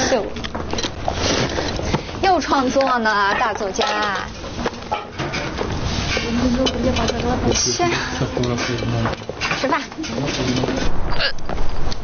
秀，又创作呢，大作家。切，吃饭。